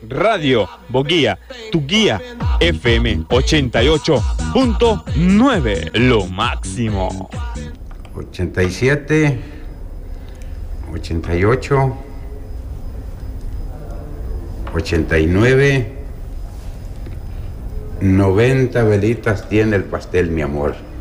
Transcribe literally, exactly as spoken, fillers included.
Radio Boguía, tu guía, F M ochenta y ocho punto nueve, lo máximo. ochenta y siete, ochenta y ocho, ochenta y nueve, noventa velitas tiene el pastel, mi amor.